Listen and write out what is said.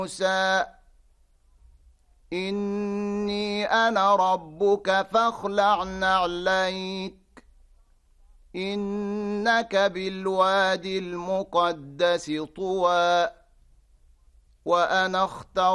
موسى إني أنا ربك فاخلع نعليك إنك بالوادي المقدس طوى وأنا اخترتك